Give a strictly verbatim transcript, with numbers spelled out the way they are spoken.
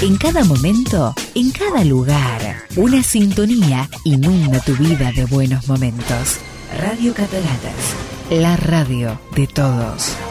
En cada momento, en cada lugar, una sintonía inunda tu vida de buenos momentos. Radio Cataratas, la radio de todos.